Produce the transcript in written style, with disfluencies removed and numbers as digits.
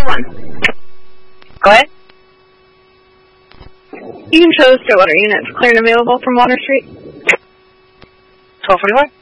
1241. Go ahead. You can show the Stillwater units clear and available from Water Street. 1241.